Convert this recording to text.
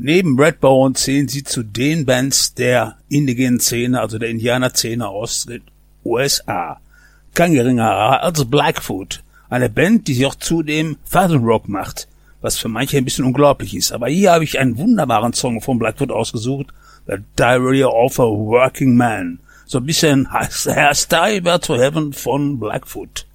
Neben Redbone zählen sie zu den Bands der indigenen Szene, also der Indianer-Szene aus den USA. Kein geringerer als Blackfoot, eine Band, die sich auch zudem Southern Rock macht, was für manche ein bisschen unglaublich ist. Aber hier habe ich einen wunderbaren Song von Blackfoot ausgesucht, The Diary of a Working Man. So ein bisschen Hairstyle to Heaven von Blackfoot.